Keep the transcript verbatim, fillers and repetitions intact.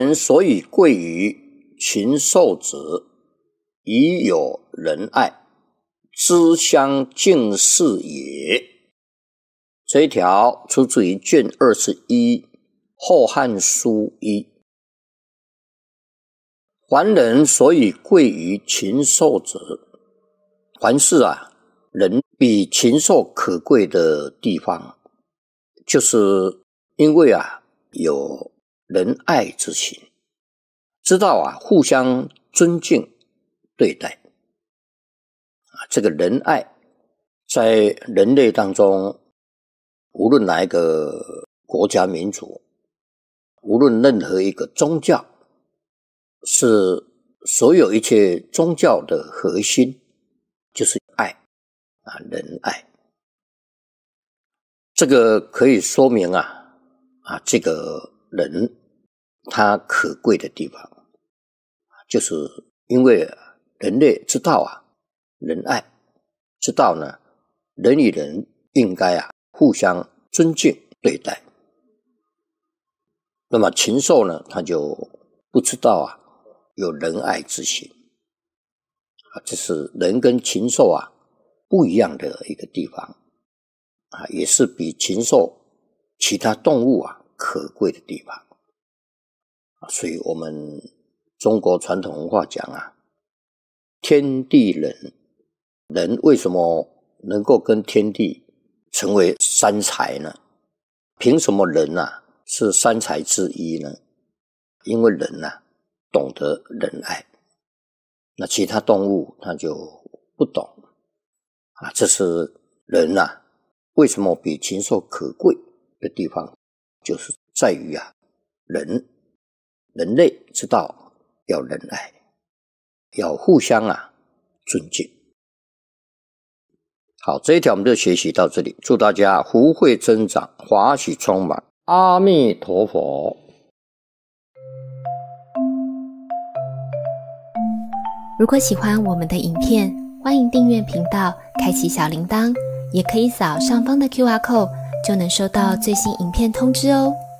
人所以贵于禽兽者，以有仁爱，知相近事也。这一条出自于卷二十一《后汉书一》。凡人所以贵于禽兽者，凡是啊，人比禽兽可贵的地方，就是因为啊有仁爱之心，知道啊互相尊敬对待啊。这个仁爱在人类当中，无论哪一个国家民族，无论任何一个宗教，是所有一切宗教的核心，就是爱啊，仁爱。这个可以说明啊啊，这个人他可贵的地方，就是因为人类知道啊仁爱，知道呢人与人应该啊互相尊敬对待。那么禽兽呢，他就不知道啊有仁爱之心啊，这是人跟禽兽啊不一样的一个地方啊，也是比禽兽其他动物啊可贵的地方啊。所以我们中国传统文化讲啊，天地人，人为什么能够跟天地成为三才呢？凭什么人啊是三才之一呢？因为人啊懂得仁爱，那其他动物它就不懂啊。这是人啊为什么比禽兽可贵的地方，就是在于啊人人类知道要仁爱，要互相啊尊敬。好，这一条我们就学习到这里，祝大家福慧增长，华喜充满，阿弥陀佛。 如果喜欢我们的影片，欢迎订阅频道，开启小铃铛，也可以扫上方的 Q R code， 就能收到最新影片通知哦。